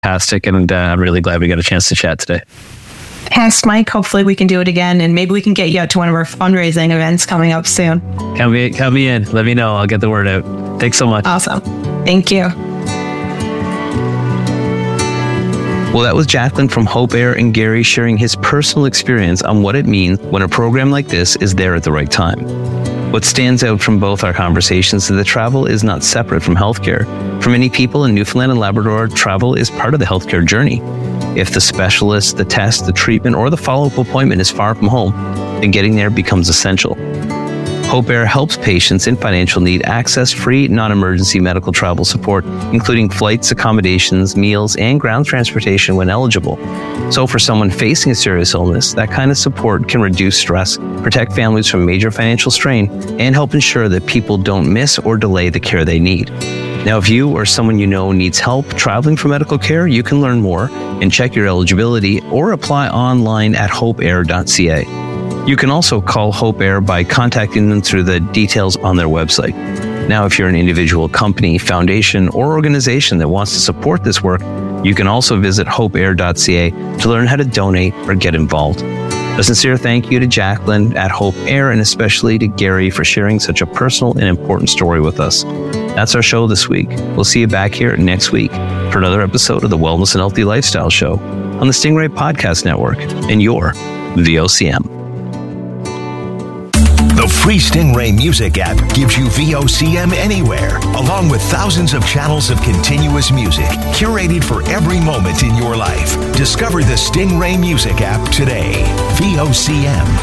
fantastic. And I'm really glad we got a chance to chat today. Thanks, Mike. Hopefully we can do it again, and maybe we can get you out to one of our fundraising events coming up soon. Count me in. Let me know. I'll get the word out. Thanks so much. Awesome. Thank you. Well, that was Jacqueline from Hope Air and Gary sharing his personal experience on what it means when a program like this is there at the right time. What stands out from both our conversations is that travel is not separate from healthcare. For many people in Newfoundland and Labrador, travel is part of the healthcare journey. If the specialist, the test, the treatment, or the follow-up appointment is far from home, then getting there becomes essential. Hope Air helps patients in financial need access free, non-emergency medical travel support, including flights, accommodations, meals, and ground transportation when eligible. So for someone facing a serious illness, that kind of support can reduce stress, protect families from major financial strain, and help ensure that people don't miss or delay the care they need. Now, if you or someone you know needs help traveling for medical care, you can learn more and check your eligibility or apply online at hopeair.ca. You can also call Hope Air by contacting them through the details on their website. Now, if you're an individual company, foundation, or organization that wants to support this work, you can also visit hopeair.ca to learn how to donate or get involved. A sincere thank you to Jacqueline at Hope Air and especially to Gary for sharing such a personal and important story with us. That's our show this week. We'll see you back here next week for another episode of the Wellness and Healthy Lifestyle Show on the Stingray Podcast Network and your VOCM. The free Stingray Music app gives you VOCM anywhere, along with thousands of channels of continuous music, curated for every moment in your life. Discover the Stingray Music app today. VOCM.